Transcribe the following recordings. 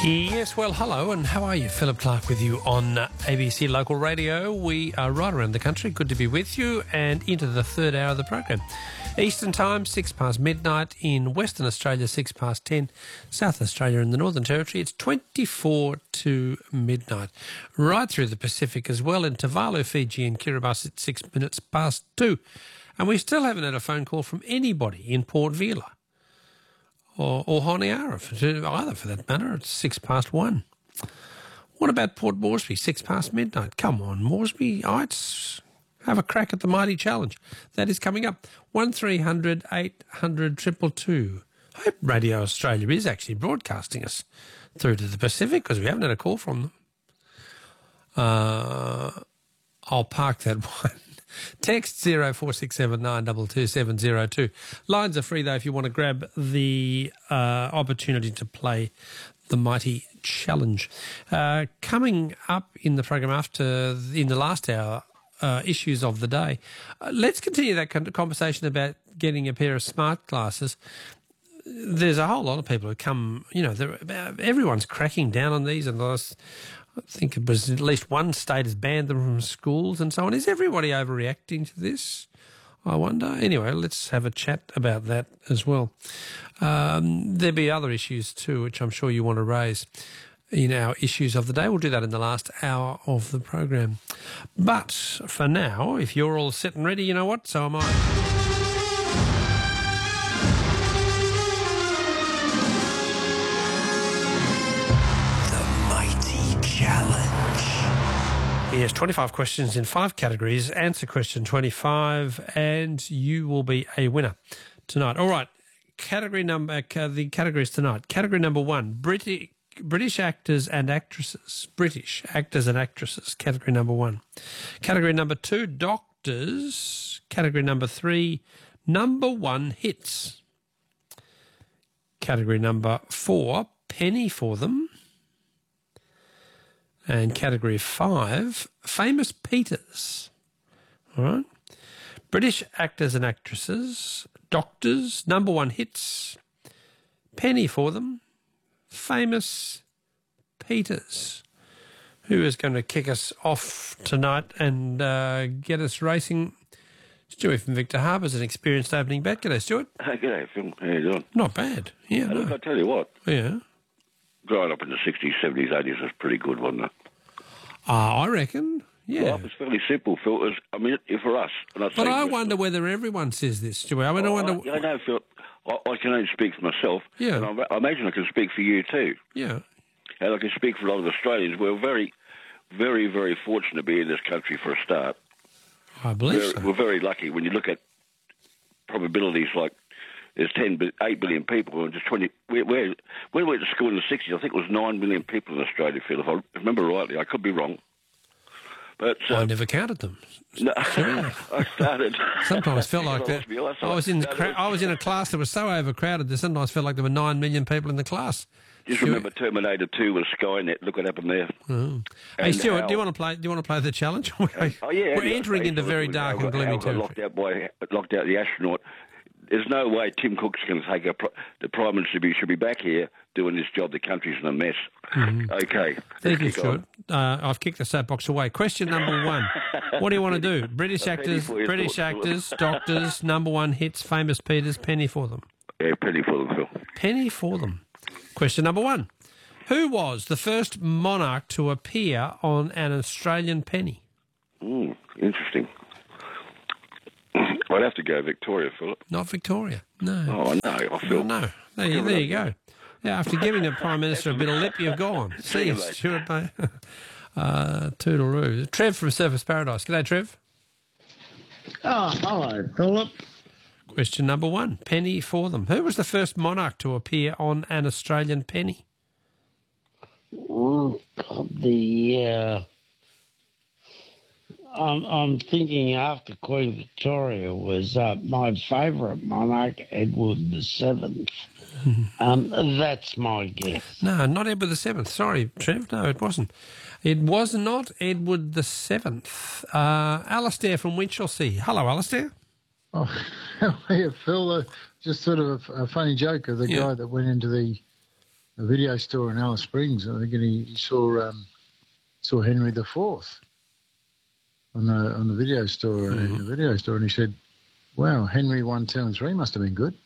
Yes, well, hello, and how are you? Philip Clark with you on ABC Local Radio. We are right around the country. Good to be with you, and into the third hour of the program. Eastern Time, 6 past midnight. In Western Australia, 6 past 10. South Australia and the Northern Territory, it's 24 to midnight. Right through the Pacific as well. In Tuvalu, Fiji and Kiribati, it's 6 minutes past 2. And we still haven't had a phone call from anybody in Port Vila or Honiara, either for that matter. It's 6 past 1. What about Port Moresby, 6 past midnight? Come on, Moresby, have a crack at the mighty challenge. That is coming up. 1300 800 222. I hope Radio Australia is actually broadcasting us through to the Pacific, because we haven't had a call from them. I'll park that one. Text 0467 922 702. Lines are free, though, if you want to grab the opportunity to play the mighty challenge. Coming up in the program in the last hour, issues of the day. Let's continue that conversation about getting a pair of smart glasses. There's a whole lot of people who come, everyone's cracking down on these, and I think it was at least one state has banned them from schools and so on. Is everybody overreacting to this, I wonder? Anyway, let's have a chat about that as well. There'll be other issues too, which I'm sure you want to raise in our issues of the day. We'll do that in the last hour of the program. But for now, if you're all set and ready, you know what? So am I. Yes, 25 questions in 5 categories. Answer question 25 and you will be a winner tonight. All right, the categories tonight. Category number 1, British actors and actresses. British actors and actresses, category number 1. Category number 2, doctors. Category number 3, number 1 hits. Category number 4, penny for them. And category 5, famous Peters. All right. British actors and actresses, doctors, number 1 hits, penny for them, famous Peters. Who is going to kick us off tonight and get us racing? Stewie from Victor Harbour's an experienced opening bat. G'day, Stuart. Hey, g'day, Phil. How you doing? Not bad. Yeah. Hey, look, I tell you what. Yeah. Growing up in the 60s, 70s, 80s was pretty good, wasn't it? I reckon. Yeah. Well, it's fairly simple, Phil. For us. But I wonder whether everyone says this, Stuart. I mean, I wonder. I know, Phil. I can only speak for myself. Yeah. And I imagine I can speak for you too. Yeah. And I can speak for a lot of Australians. We're very, very, very fortunate to be in this country for a start. I believe so. We're very lucky when you look at probabilities like there's 8 billion people and just 20. When we went to school in the 60s, I think it was 9 million people in Australia, Phil, if I remember rightly. I could be wrong. But I never counted them. No, I started. Sometimes felt like that. I was in a class that was so overcrowded that sometimes felt like there were 9 million people in the class. Just remember Terminator 2 with Skynet. Look what happened there. Oh. Hey, Stuart, do you want to play the challenge? Yeah. We're entering into very dark and gloomy territory. Locked out the astronaut. There's no way Tim Cook's going to take the Prime Minister should be back here doing this job. The country's in a mess. Mm-hmm. Okay. Thank you, Stuart. I've kicked the soapbox away. Question number 1. What do you want to do? British actors, doctors, number 1 hits, famous Peters, penny for them. Yeah, penny for them, Phil. Penny for them. Question number 1. Who was the first monarch to appear on an Australian penny? Interesting. I'd have to go Victoria, Philip. Not Victoria, no. Oh, no, I feel... No. There you go. Yeah, after giving the Prime Minister a bit of lip, you've gone. See you, Stuart, mate. Toodle-oo. Trev from Surfers Paradise. G'day, Trev. Oh, hello, Philip. Question number 1. Penny for them. Who was the first monarch to appear on an Australian penny? I'm thinking after Queen Victoria was my favourite monarch, Edward VII. That's my guess. No, not Edward VII. Sorry, Trev. No, it wasn't. It was not Edward VII. Alistair from Winchelsea. Hello, Alistair. Oh, yeah, Phil. Just sort of a funny joke of the guy that went into the video store in Alice Springs. I think, and he saw Henry IV on the video store in the video store, and he said, "Wow, Henry 1, 2, and 3 must have been good."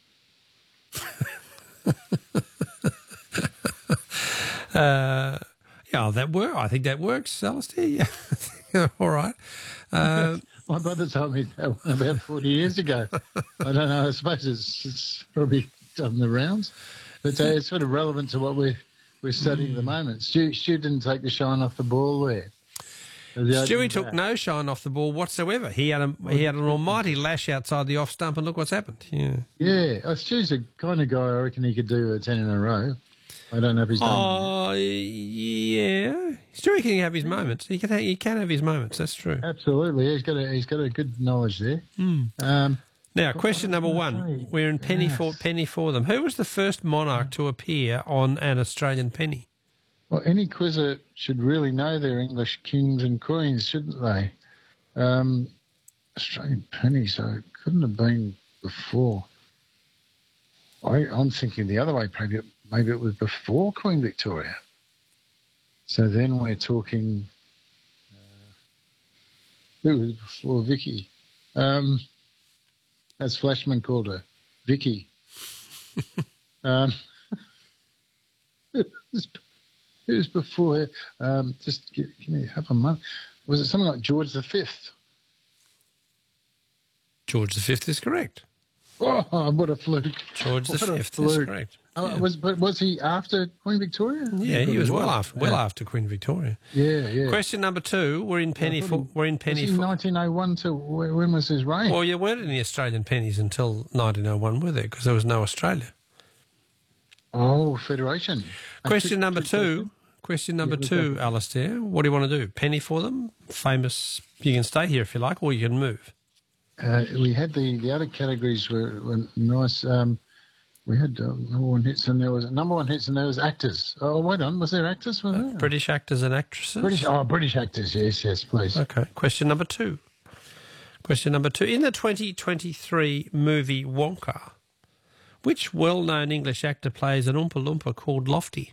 Yeah, I think that works, Alistair. Yeah, all right. My brother told me that one about 40 years ago. I don't know. I suppose it's probably done the rounds, but it's sort of relevant to what we're studying at the moment. Stu didn't take the shine off the ball there. Stewie took no shine off the ball whatsoever. He had an almighty lash outside the off stump, and look what's happened. Yeah. Stu's the kind of guy I reckon he could do a 10 in a row. I don't know if he's done. Oh, yeah. Stewie can have his moments. He can have his moments. That's true. Absolutely. He's got a good knowledge there. Now, question number 1. We're in penny for them. Who was the first monarch to appear on an Australian penny? Well, any quizzer should really know their English kings and queens, shouldn't they? Australian penny, so it couldn't have been before. I'm thinking the other way. Maybe it was before Queen Victoria. So then we're talking. Who was before Vicky? As Flashman called her, Vicky. It was before her. Just give me half a month. Was it something like George V? George V is correct. Oh, what a fluke. George V is correct. Yeah. Was he after Queen Victoria? Yeah, he was well after Queen Victoria. Yeah. Question number 2. We're in penny for. Was he 1901 to when was his reign? Well, you weren't in the Australian pennies until 1901, were there? Because there was no Australia. Oh, Federation. Question number 2. Question number 2, Alistair. What do you want to do? Penny for them? Famous. You can stay here if you like, or you can move. We had the other categories were nice. We had number one hits, and there was actors. Oh, wait on, was there actors? British actors and actresses. British actors. Yes, please. Okay. Question number 2. In the 2023 movie Wonka, which well-known English actor plays an Oompa Loompa called Lofty?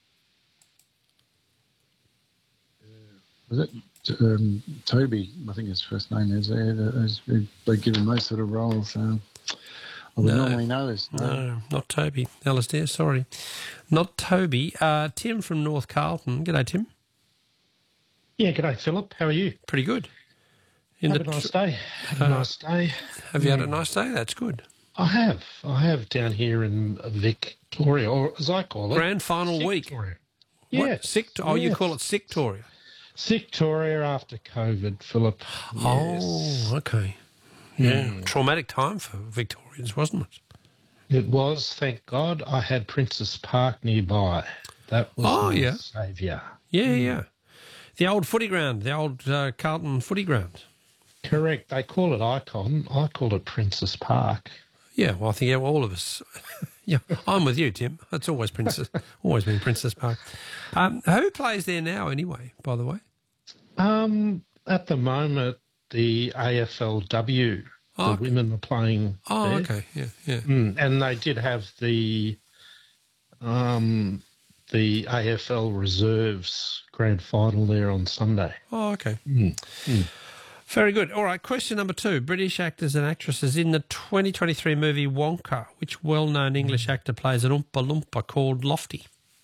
Was it Toby? I think his first name is. They give him those sort of roles. I would normally know this. No, not Toby. Alistair, sorry. Not Toby. Tim from North Carlton. G'day, Tim. Yeah, g'day, Philip. How are you? Pretty good. Have a nice day. Have a nice day. Have you had a nice day? That's good. I have down here in Victoria, or as I call it. Grand final week. Victoria. Yes. You call it Sictoria. Sictoria after COVID, Philip. Yes. Oh, okay. Yeah. Traumatic time for Victorians, wasn't it? It was, thank God. I had Princess Park nearby. That was my saviour. Yeah. The old footy ground, the old Carlton footy ground. Correct. They call it Icon. I call it Princess Park. Yeah, well, I think all of us. Yeah, I'm with you, Tim. It's always always been Princess Park. Who plays there now, anyway? By the way, at the moment, the AFLW. The women are playing. Oh, there. Okay, yeah. And they did have the AFL Reserves grand final there on Sunday. Oh, okay. Very good. All right, question number 2. British actors and actresses in the 2023 movie Wonka. Which well-known English actor plays an Oompa Loompa called Lofty?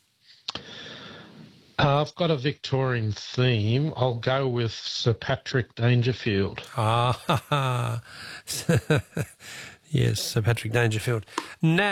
I've got a Victorian theme. I'll go with Sir Patrick Dangerfield. Yes, Sir Patrick Dangerfield. Now